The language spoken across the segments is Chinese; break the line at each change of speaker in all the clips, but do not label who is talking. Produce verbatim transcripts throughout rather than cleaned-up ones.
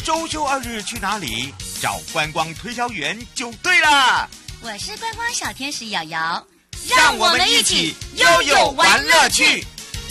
周休二日去哪里？找观光推销员就对了。
我是观光小天使瑶瑶，
让我们一起悠悠玩乐趣。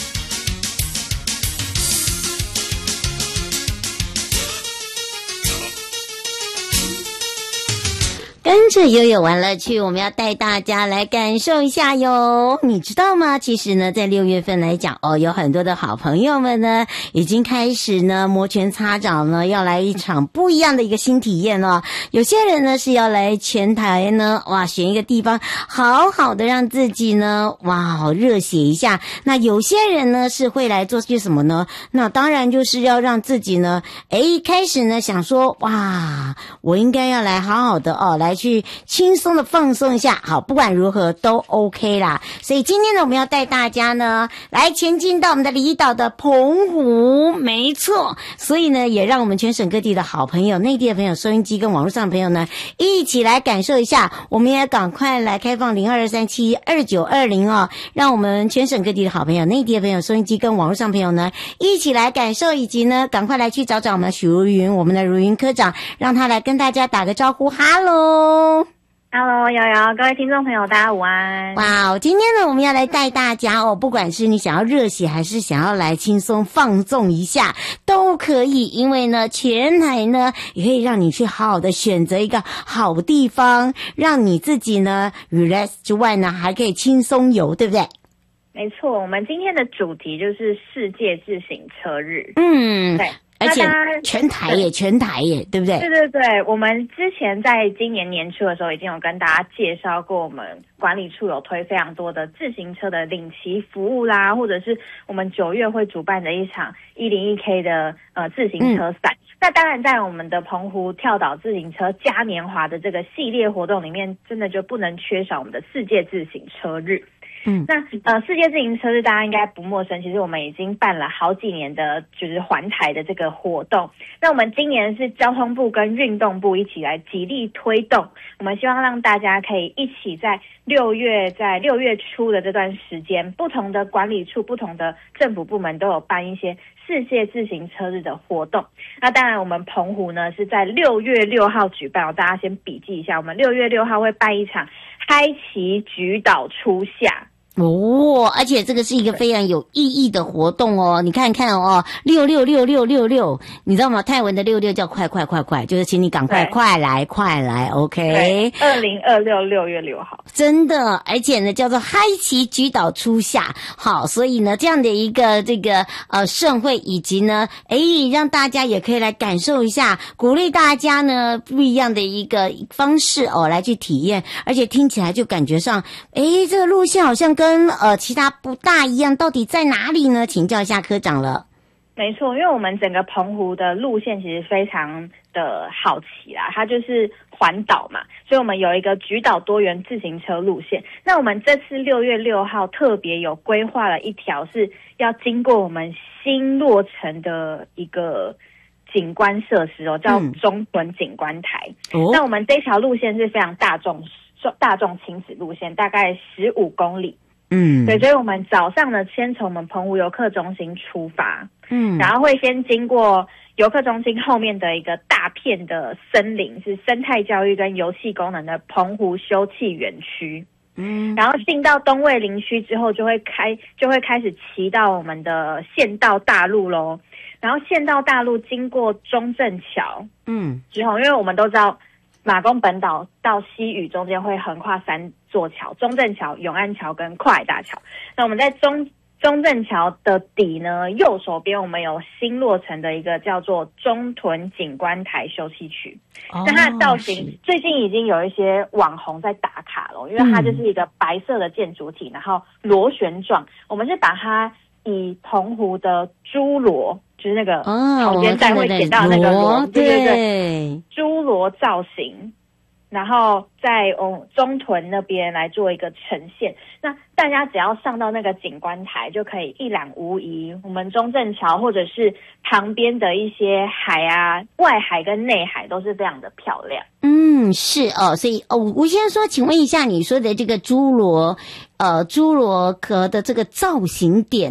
跟着悠悠玩乐趣，我们要带大家来感受一下哟。你知道吗？其实呢，在六月份来讲哦，有很多的好朋友们呢，已经开始呢摩拳擦掌呢，要来一场不一样的一个新体验哦。有些人呢是要来全台呢，哇，选一个地方，好好的让自己呢，哇，热血一下。那有些人呢是会来做些什么呢？那当然就是要让自己呢，诶，开始呢想说，哇，我应该要来好好的哦，来。去轻松的放松一下，好，不管如何都 OK 啦。所以今天呢，我们要带大家呢来前进到我们的离岛的澎湖，没错。所以呢，也让我们全省各地的好朋友、内地的朋友、收音机跟网络上的朋友呢，一起来感受一下。我们也赶快来开放零二二三七二九二零哦，让我们全省各地的好朋友、内地的朋友、收音机跟网络上的朋友呢，一起来感受，以及呢，赶快来去找找我们的许如云，我们的如云科长，让他来跟大家打个招呼，哈喽。
Hello， 瑶瑶，各位听众朋友，大家午安！
哇，今天呢，我们要来带大家哦，不管是你想要热血，还是想要来轻松放纵一下，都可以。因为呢，全台呢也可以让你去好好的选择一个好地方，让你自己呢 relax 之外呢，还可以轻松游，对不对？
没错，我们今天的主题就是世界自行车日。
嗯，
对。
而且全台耶，全台耶，对不对？
对对对，我们之前在今年年初的时候，已经有跟大家介绍过，我们管理处有推非常多的自行车的领骑服务啦，或者是我们九月会主办的一场一零一 K 的呃自行车赛。嗯、那当然，在我们的澎湖跳岛自行车嘉年华的这个系列活动里面，真的就不能缺少我们的世界自行车日。嗯，那呃，世界自行车日大家应该不陌生，其实我们已经办了好几年的，就是环台的这个活动。那我们今年是交通部跟运动部一起来极力推动，我们希望让大家可以一起在六月，在六月初的这段时间，不同的管理处、不同的政府部门都有办一些世界自行车日的活动。那当然，我们澎湖呢是在六月六号举办哦，大家先笔记一下，我们六月六号会办一场嗨旗举岛初夏。
哦，而且这个是一个非常有意义的活动哦，你看看哦，六六六六六六，你知道吗？泰文的六六叫快快快快，就是请你赶快快来快来 ，OK？
二零二六六月六号，
真的，而且呢叫做嗨旗举岛初夏，好，所以呢这样的一个这个呃盛会，以及呢，诶，让大家也可以来感受一下，鼓励大家呢不一样的一个方式哦来去体验，而且听起来就感觉上，诶，这个路线好像跟呃其他不大一样，到底在哪里呢？请教一下科长了。
没错，因为我们整个澎湖的路线其实非常的好奇啦，它就是环岛嘛，所以我们有一个举岛多元自行车路线。那我们这次六月六号特别有规划了一条是要经过我们新落成的一个景观设施哦，叫中屯景观台。嗯、那我们这条路线是非常大众大众亲子路线，大概十五公里。嗯，对，所以我们早上呢，先从我们澎湖游客中心出发，嗯，然后会先经过游客中心后面的一个大片的森林，是生态教育跟游戏功能的澎湖休憩园区，嗯，然后进到东卫林区之后，就会开就会开始骑到我们的县道大路咯，然后县道大路经过中正桥，嗯，之后因为我们都知道。马公本岛到西屿中间会横跨三座桥，中正桥、永安桥跟跨海大桥。那我们在中中正桥的底呢，右手边我们有新落成的一个叫做中屯景观台休憩区。哦、那它的造型最近已经有一些网红在打卡了，因为它就是一个白色的建筑体，然后螺旋状。我们是把它以澎湖的猪螺。就是那个草间带会捡到那个螺，对对对，猪螺造型，然后在哦中屯那边来做一个呈现。那大家只要上到那个景观台，就可以一览无遗。我们中正桥或者是旁边的一些海啊，外海跟内海都是非常的漂亮。
嗯，是哦，所以哦，吴先生说，请问一下，你说的这个侏罗，呃，侏罗壳的这个造型点。